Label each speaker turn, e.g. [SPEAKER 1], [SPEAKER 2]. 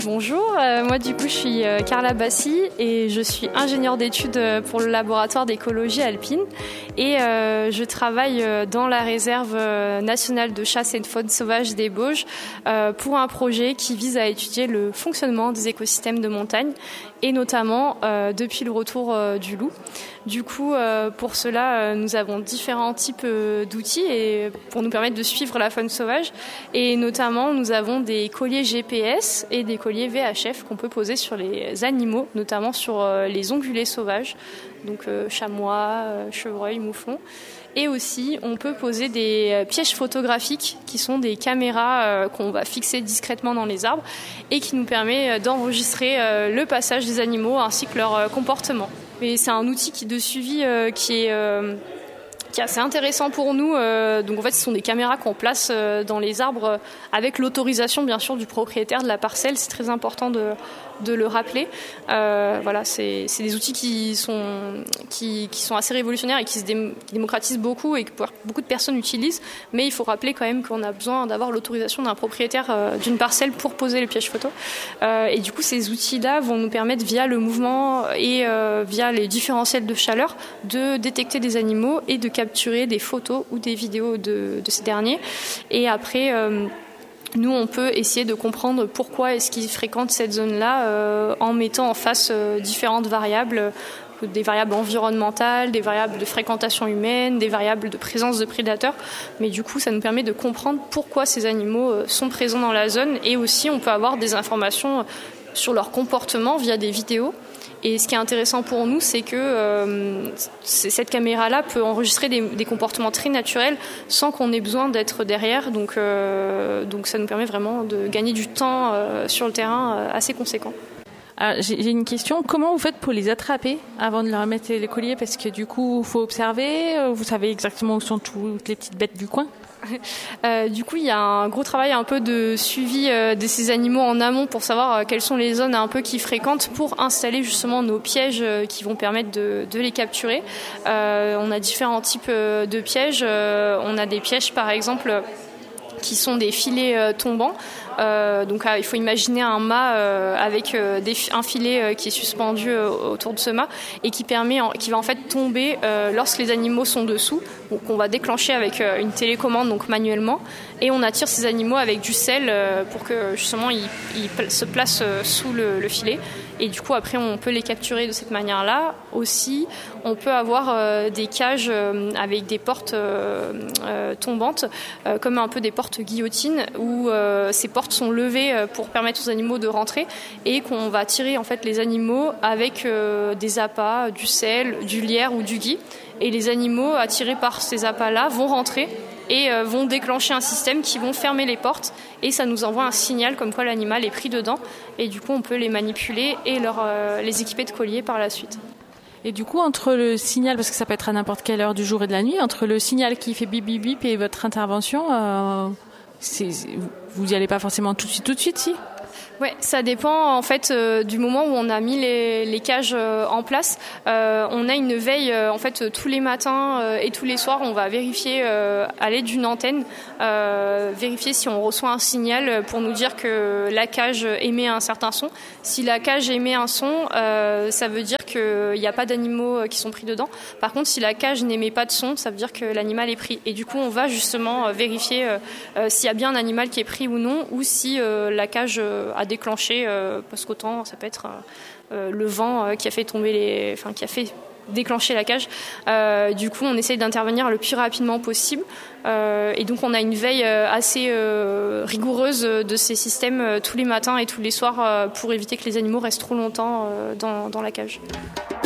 [SPEAKER 1] Bonjour, moi du coup je suis Carla Bassi et je suis ingénieure d'études pour le laboratoire d'écologie alpine et je travaille dans la réserve nationale de chasse et de faune sauvage des Bauges pour un projet qui vise à étudier le fonctionnement des écosystèmes de montagne et notamment depuis le retour du loup. Du coup, pour cela, nous avons différents types d'outils et pour nous permettre de suivre la faune sauvage. Et notamment, nous avons des colliers GPS et des colliers VHF qu'on peut poser sur les animaux, notamment sur les ongulés sauvages, donc chamois, chevreuils, mouflons. Et aussi, on peut poser des pièges photographiques qui sont des caméras qu'on va fixer discrètement dans les arbres et qui nous permet d'enregistrer le passage des animaux ainsi que leur comportement. Mais c'est un outil de suivi qui est assez intéressant pour nous. Donc en fait, ce sont des caméras qu'on place dans les arbres avec l'autorisation bien sûr du propriétaire de la parcelle. C'est très important de le rappeler. Voilà, c'est des outils qui sont assez révolutionnaires et qui se démocratisent beaucoup et que beaucoup de personnes utilisent. Mais il faut rappeler quand même qu'on a besoin d'avoir l'autorisation d'un propriétaire d'une parcelle pour poser le piège photo. Et du coup, ces outils-là vont nous permettre via le mouvement et via les différentiels de chaleur de détecter des animaux et de capturer des photos ou des vidéos de ces derniers. Et après, nous, on peut essayer de comprendre pourquoi est-ce qu'ils fréquentent cette zone-là en mettant en face différentes variables, des variables environnementales, des variables de fréquentation humaine, des variables de présence de prédateurs. Mais du coup, ça nous permet de comprendre pourquoi ces animaux sont présents dans la zone et aussi on peut avoir des informations sur leur comportement via des vidéos. Et ce qui est intéressant pour nous, c'est que cette caméra-là peut enregistrer des comportements très naturels sans qu'on ait besoin d'être derrière. Donc ça nous permet vraiment de gagner du temps sur le terrain assez conséquent.
[SPEAKER 2] Alors, j'ai une question. Comment vous faites pour les attraper avant de leur mettre les colliers? Parce que du coup, il faut observer. Vous savez exactement où sont toutes les petites bêtes du coin?
[SPEAKER 1] Du coup, il y a un gros travail un peu de suivi de ces animaux en amont pour savoir quelles sont les zones un peu qu'ils fréquentent pour installer justement nos pièges qui vont permettre de les capturer. On a différents types de pièges. On a des pièges par exemple qui sont des filets tombants. Donc il faut imaginer un mât avec un filet qui est suspendu autour de ce mât et qui va en fait tomber lorsque les animaux sont dessous. Donc on va déclencher avec une télécommande donc manuellement et on attire ces animaux avec du sel pour que justement ils se placent sous le filet. Et du coup, après, on peut les capturer de cette manière-là. Aussi, on peut avoir des cages avec des portes tombantes, comme un peu des portes guillotines, où ces portes sont levées pour permettre aux animaux de rentrer et qu'on va tirer en fait les animaux avec des appâts, du sel, du lierre ou du gui. Et les animaux attirés par ces appâts-là vont rentrer et vont déclencher un système qui vont fermer les portes et ça nous envoie un signal comme quoi l'animal est pris dedans et du coup on peut les manipuler et les équiper de colliers par la suite.
[SPEAKER 2] Et du coup entre le signal, parce que ça peut être à n'importe quelle heure du jour et de la nuit, entre le signal qui fait bip bip bip et votre intervention, vous n'y allez pas forcément tout de suite si?
[SPEAKER 1] Ouais, ça dépend en fait du moment où on a mis les cages en place. On a une veille en fait tous les matins et tous les soirs. On va vérifier à l'aide d'une antenne, vérifier si on reçoit un signal pour nous dire que la cage émet un certain son. Si la cage émet un son, ça veut dire qu'il n'y a pas d'animaux qui sont pris dedans. Par contre, si la cage n'émet pas de son, ça veut dire que l'animal est pris. Et du coup, on va justement vérifier s'il y a bien un animal qui est pris ou non, ou si la cage a déclenché, parce qu'autant ça peut être le vent qui a fait qui a fait déclencher la cage. Du coup, on essaye d'intervenir le plus rapidement possible. Et donc, on a une veille assez rigoureuse de ces systèmes tous les matins et tous les soirs pour éviter que les animaux restent trop longtemps dans la cage.